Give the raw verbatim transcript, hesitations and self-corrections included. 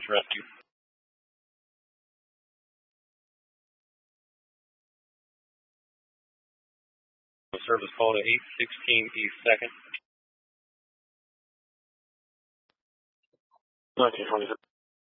rescue. Service call to eight sixteen East second. nineteen twenty-six.